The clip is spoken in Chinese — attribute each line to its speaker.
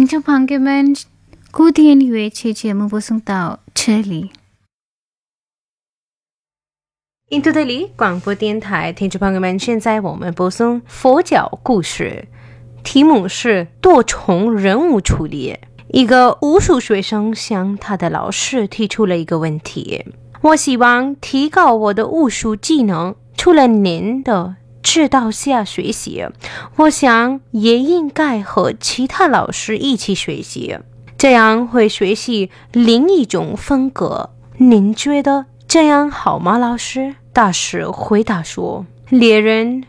Speaker 1: 众朋友们，古典乐器节目播送到这里。
Speaker 2: 印度德里广播电台听众朋友们，现在我们播送佛教故事，题目是多重任务处理。一个武术学生向他的老师提出了一个问题：我希望提高我的武术技能，除了您的指导下学习，我想也应该和其他老师一起学习，这样会学习另一种风格。您觉得这样好吗，老师？大师回答说：猎人